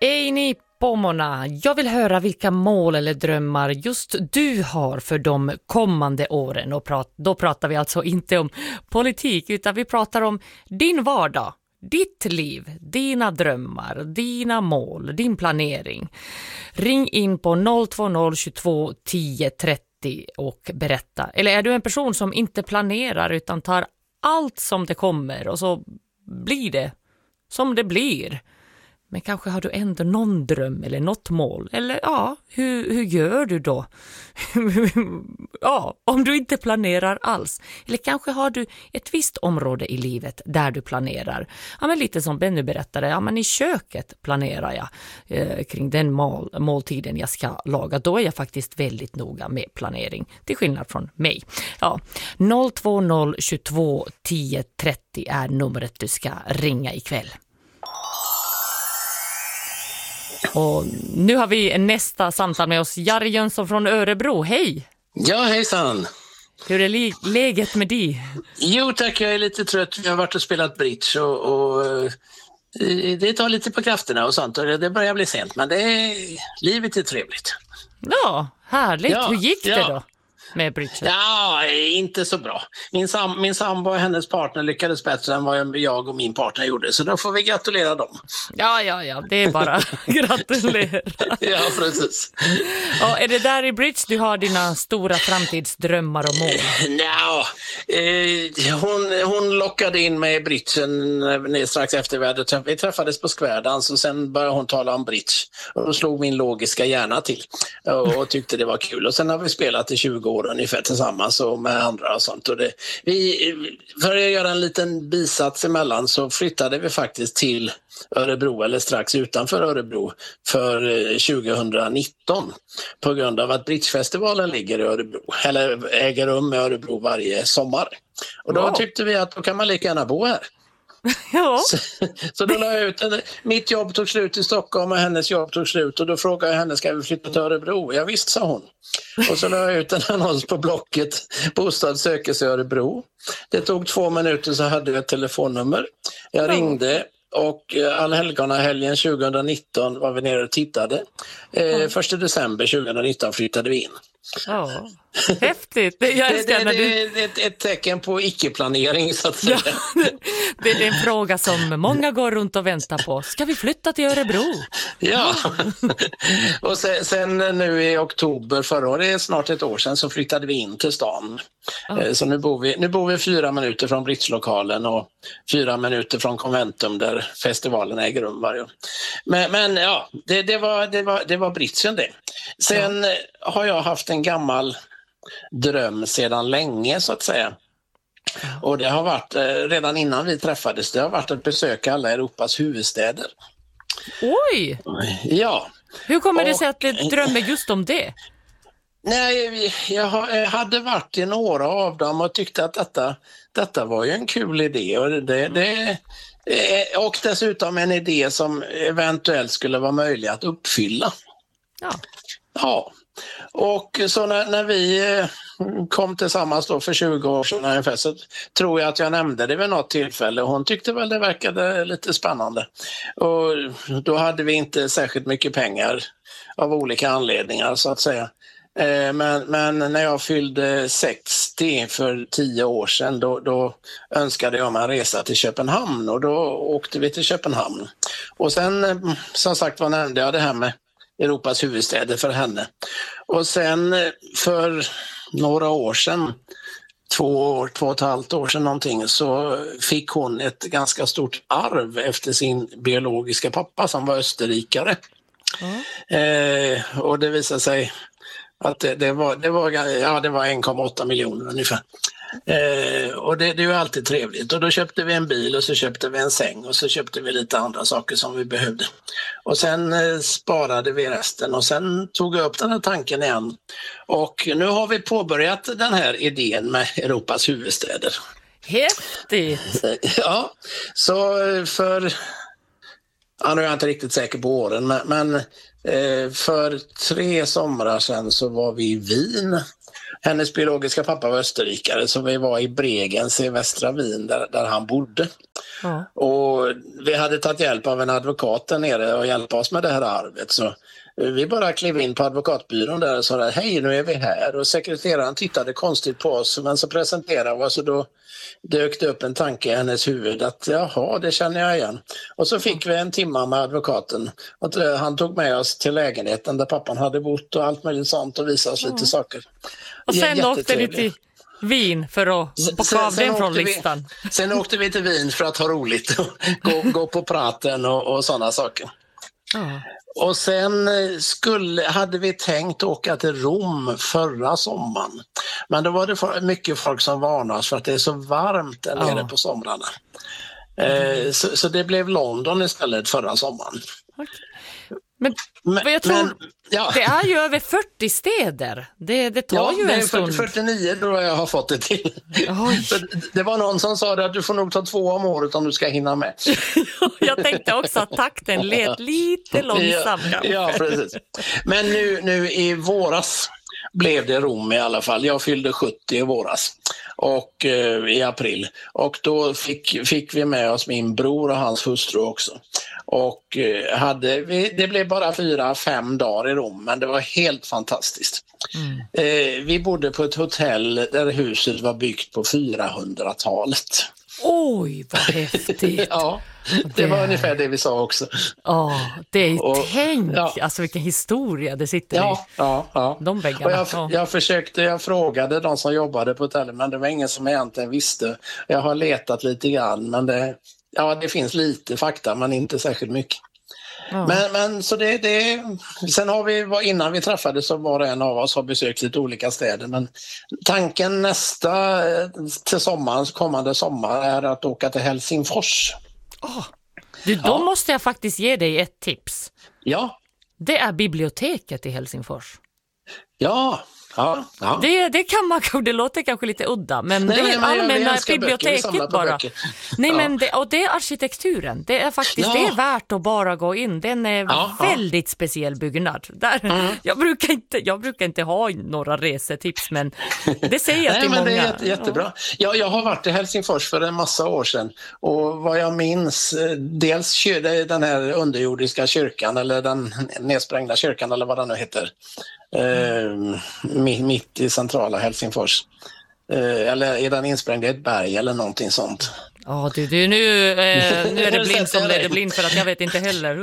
Eini Pomona, jag vill höra vilka mål eller drömmar just du har för de kommande åren. Och då pratar vi alltså inte om politik utan vi pratar om din vardag, ditt liv, dina drömmar, dina mål, din planering. Ring in på 020 22 10 30 och berätta. Eller är du en person som inte planerar utan tar allt som det kommer och så blir det som det blir? Men kanske har du ändå någon dröm eller något mål. Eller ja, hur gör du då? Ja, om du inte planerar alls. Eller kanske har du ett visst område i livet där du planerar. Ja, men lite som Benny berättade. Ja, men i köket planerar jag kring den måltiden jag ska laga. Då är jag faktiskt väldigt noga med planering. Till skillnad från mig. Ja, 020 22 10 30 är numret du ska ringa ikväll. Och nu har vi nästa samtal med oss, Jari Jönsson från Örebro. Hej! Ja, hejsan! Hur är läget med dig? Jo tack, jag är lite trött. Vi har varit och spelat bridge och det tar lite på krafterna och sånt. Och det börjar bli sent, men livet är trevligt. Ja, härligt. Ja, hur gick det då med bridge? Ja, inte så bra. Min sambo och hennes partner lyckades bättre än vad jag och min partner gjorde. Så då får vi gratulera dem. Ja, det är bara gratulera. Ja, precis. Ja, är det där i bridge du har dina stora framtidsdrömmar och mål? Ja, hon lockade in mig i bridgen strax efter vi träffades på skvärdans och sen började hon tala om bridge. Och då slog min logiska hjärna till och tyckte det var kul. Och sen har vi spelat i 20 år ungefär tillsammans och med andra och sånt. Och för att göra en liten bisats emellan så flyttade vi faktiskt till Örebro eller strax utanför Örebro för 2019 på grund av att Bridgefestivalen ligger i Örebro eller äger rum i Örebro varje sommar. Och då tyckte vi att då kan man lika gärna bo här. Ja. Så då la jag ut, mitt jobb tog slut i Stockholm och hennes jobb tog slut och då frågade jag henne, ska vi flytta till Örebro? Ja visst, sa hon. Och så la jag ut en annons på Blocket, bostad sökes i Örebro. Det tog 2 minuter så hade jag ett telefonnummer. Jag ringde och allhelgonahelgen 2019 var vi nere och tittade. 1 december 2019 flyttade vi in. Ja, häftigt. Jag älskar när det är ett tecken på icke-planering så att säga. Ja, det är en fråga som många går runt och väntar på. Ska vi flytta till Örebro? Ja, och sen nu i oktober förra året, det är snart ett år sedan, så flyttade vi in till stan. Så nu bor vi 4 minuter från Bridgelokalen och 4 minuter från Conventum där festivalen äger rum varje år. Men ja, det var Bridgen det. Sen har jag haft en gammal dröm sedan länge så att säga. Och det har varit, redan innan vi träffades, det har varit att besöka alla Europas huvudstäder. Oj! Ja. Hur kommer det sig att du drömmer just om det? Nej, jag hade varit i några av dem och tyckte att detta var ju en kul idé. Och dessutom en idé som eventuellt skulle vara möjlig att uppfylla. Ja. Och så när vi kom tillsammans då för 20 år sedan ungefär, så tror jag att jag nämnde det vid något tillfälle. Hon tyckte väl det verkade lite spännande. Och då hade vi inte särskilt mycket pengar av olika anledningar så att säga. Men när jag fyllde 60 för 10 år sedan då önskade jag mig en resa till Köpenhamn och då åkte vi till Köpenhamn. Och sen som sagt nämnde jag det här med Europas huvudstäder för henne. Och sen för några år sedan, 2,5 år sedan någonting, så fick hon ett ganska stort arv efter sin biologiska pappa som var österrikare. Och det visade sig att det var 1,8 miljoner ungefär. Och det är ju alltid trevligt. Och då köpte vi en bil och så köpte vi en säng och så köpte vi lite andra saker som vi behövde. Och sen sparade vi resten och sen tog jag upp den här tanken igen. Och nu har vi påbörjat den här idén med Europas huvudstäder. Häftigt! Ja, så nu är jag inte riktigt säker på åren, men för 3 somrar sedan så var vi i Wien. Hennes biologiska pappa var österrikare så vi var i Bregenz i västra Wien där han bodde. Ja. Och vi hade tagit hjälp av en advokat där nere och hjälpa oss med det här arvet. Så vi bara klev in på advokatbyrån där och sa hej, nu är vi här. Och sekreteraren tittade konstigt på oss, men så presenterade vi oss och då dök det upp en tanke i hennes huvud att jaha, det känner jag igen. Och så fick vi en timme med advokaten. Och han tog med oss till lägenheten där pappan hade bott och allt möjligt sånt och visade oss lite saker. Och sen åkte ni till Wien för att bocka av den från listan. Sen åkte vi till Wien för att ha roligt och gå på praten och sådana saker. Och sen hade vi tänkt åka till Rom förra sommaren. Men då var det mycket folk som varnade oss för att det är så varmt där nere på somrarna. Så det blev London istället förra sommaren. Men jag tror, det är ju över 40 städer. Det tar ju en stund. 49 då jag har fått det till. Så det var någon som sa att du får nog ta 2 om året om du ska hinna med. Jag tänkte också att takten lät lite långsam. Ja, precis. Men nu i våras blev det Rom i alla fall. Jag fyllde 70 i våras och i april. Och då fick vi med oss min bror och hans hustru också. Och det blev bara 4-5 dagar i Rom, men det var helt fantastiskt. Vi bodde på ett hotell där huset var byggt på 400-talet. Oj, vad häftigt! Ja, det var ungefär det vi sa också. Det är tänk, alltså vilken historia det sitter i. De väggarna. Och jag frågade de som jobbade på hotellet, men det var ingen som egentligen visste. Jag har letat lite grann, men det finns lite fakta, men inte särskilt mycket. Men så sen har vi, innan vi träffades så var det en av oss har besökt lite olika städer, men tanken till kommande sommar är att åka till Helsingfors. Då måste jag faktiskt ge dig ett tips. Ja. Det är biblioteket i Helsingfors. Ja. Det kan man, det låter kanske lite udda, men det är allmänna biblioteket bara. Men det är arkitekturen. Det är faktiskt det är värt att bara gå in. Den är väldigt speciell byggnad. Jag brukar inte ha några resetips, men det säger jag till många. Det är jättebra. Jag har varit i Helsingfors för en massa år sedan och vad jag minns, dels den här underjordiska kyrkan eller den nedsprängda kyrkan eller vad den nu heter. Mitt i centrala Helsingfors. Eller är den insprängd i ett berg eller någonting sånt? Nu är det blind som leder blind för att jag vet inte heller.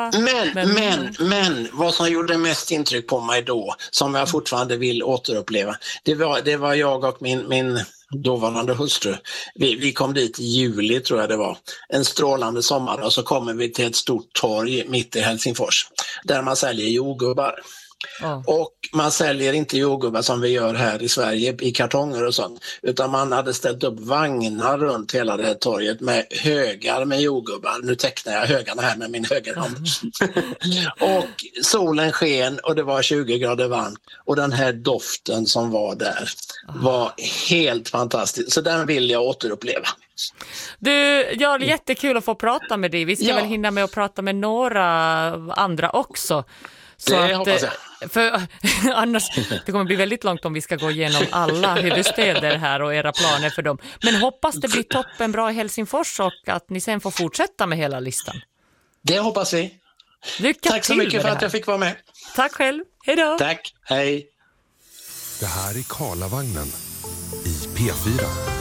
Men vad som gjorde mest intryck på mig då, som jag fortfarande vill återuppleva, det var jag och min dåvarande hustru. Vi kom dit i juli tror jag det var. En strålande sommar och så kommer vi till ett stort torg mitt i Helsingfors där man säljer jordgubbar. Och man säljer inte jordgubbar som vi gör här i Sverige i kartonger och sånt, utan man hade ställt upp vagnar runt hela det här torget med högar med jordgubbar. Nu tecknar jag högarna här med min högerhand. Och solen sken och det var 20 grader varmt och den här doften som var där var helt fantastisk. Så den vill jag återuppleva. Det är jättekul att få prata med dig. Vi ska väl hinna med att prata med några andra också. Så det hoppas jag. För annars, det kommer bli väldigt långt om vi ska gå igenom alla huvudstäder här och era planer för dem. Men hoppas det blir toppen bra i Helsingfors och att ni sen får fortsätta med hela listan. Det hoppas vi. Tack så mycket för att jag fick vara med. Tack själv. Hej då. Tack. Hej. Det här är Karlavagnen i P4.